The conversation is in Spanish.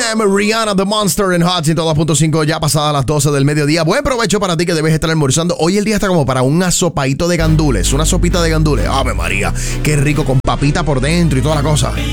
Eminem, Rihanna, The Monster en Hot 102.5, ya pasadas las 12 del mediodía. Buen provecho para ti que debes estar almorzando. Hoy el día está como para un asopadito de gandules, una sopita de gandules. Ave María, qué rico, con papita por dentro y toda la cosa.